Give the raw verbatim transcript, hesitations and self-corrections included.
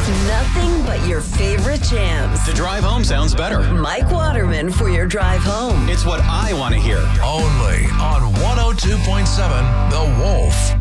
Nothing but your favorite jams. The drive home sounds better. Mike Waterman for your drive home. It's what I want to hear. Only on one oh two point seven The Wolf.